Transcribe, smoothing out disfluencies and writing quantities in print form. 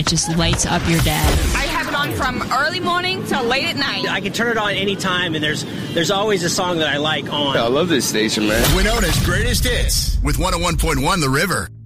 It just lights up your day. I have it on from early morning till late at night. I can turn it on anytime, and there's always a song that I like on. I love this station, man. Winona's Greatest Hits with 101.1 The River.